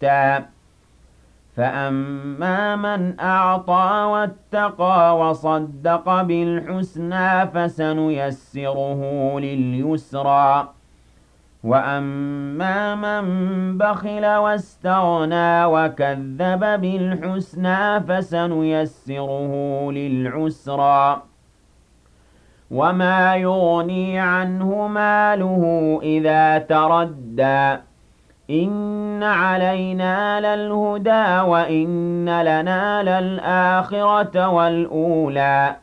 يُؤْتَى فَأَمَّا مَنْ أَعْطَىٰ وَاتَّقَىٰ وَصَدَّقَ بِالْحُسْنَىٰ فَسَنُيَسِّرُهُ لِلْيُسْرَىٰ وَأَمَّا مَن بَخِلَ وَاسْتَغْنَىٰ وَكَذَّبَ بِالْحُسْنَىٰ فَسَنُيَسِّرُهُ لِلْعُسْرَىٰ وَمَا يُغْنِي عَنْهُ مَالُهُ إِذَا تَرَدَّىٰ إِنَّ عَلَيْنَا لَلْهُدَىٰ وَإِنَّ لَنَا لَلْآخِرَةَ وَالْأُولَىٰ